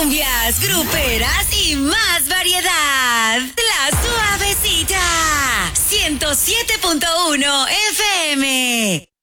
cumbias, gruperas y más variedad. La Suavecita. 107.1 FM.